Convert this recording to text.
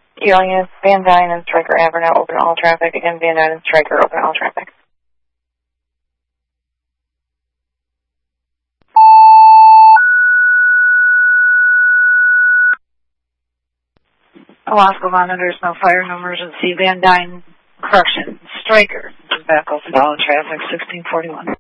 Kilo units, Van Dyne and Stryker Ave now open all traffic. Again, Van Dyne and Stryker open all traffic. Alaska monitors, no fire, no emergency. Van Dyne, correction, Stryker is back open all traffic, 1641.